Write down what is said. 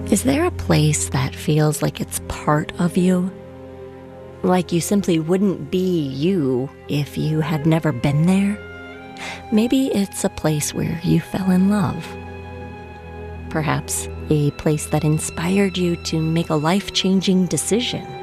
Is there a place that feels like it's part of you? Like you simply wouldn't be you if you had never been there? Maybe it's a place where you fell in love. Perhaps a place that inspired you to make a life-changing decision.